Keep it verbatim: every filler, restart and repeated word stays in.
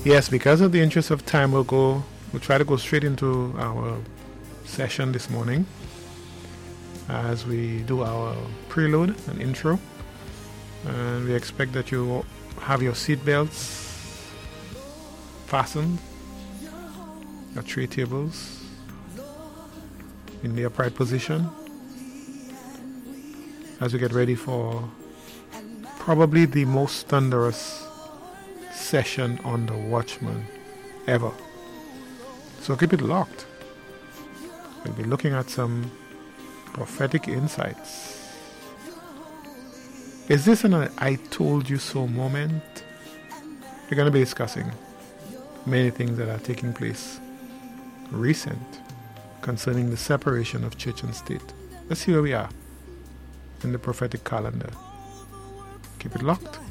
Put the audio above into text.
Yes, because of the interest of time, we'll go. We'll try to go straight into our session this morning as we do our prelude and intro. And we expect that you have your seatbelts fastened, your tray tables in the upright position as we get ready for probably the most thunderous session on the Watchman ever. So keep it locked. We'll be looking at some prophetic insights. Is this an I told you so moment? We're going to be discussing many things that are taking place recent concerning the separation of church and state. Let's see where we are in the prophetic calendar. Keep it locked.